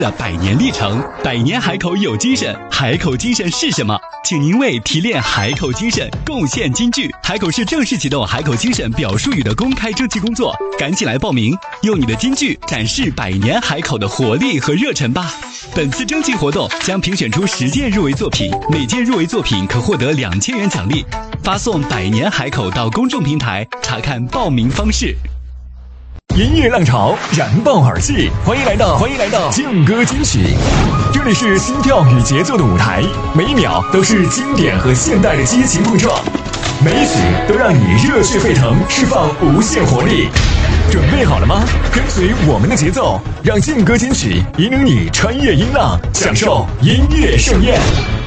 的100年历程。100年海口有精神，海口精神是什么？请您为提炼海口精神贡献金句。海口市正式启动海口精神表述语的公开征集工作，赶紧来报名，用你的金句展示100年海口的活力和热忱吧。本次征集活动将评选出10件入围作品，每件入围作品可获得2000元奖励。发送100年海口到公众平台查看报名方式。 音乐浪潮燃爆耳际，欢迎来到劲歌金曲，这里是心跳与节奏的舞台，每一秒都是经典和现代的激情碰撞，每一曲都让你热血沸腾，释放无限活力。准备好了吗？跟随我们的节奏，让劲歌金曲引领你穿越音浪，享受音乐盛宴。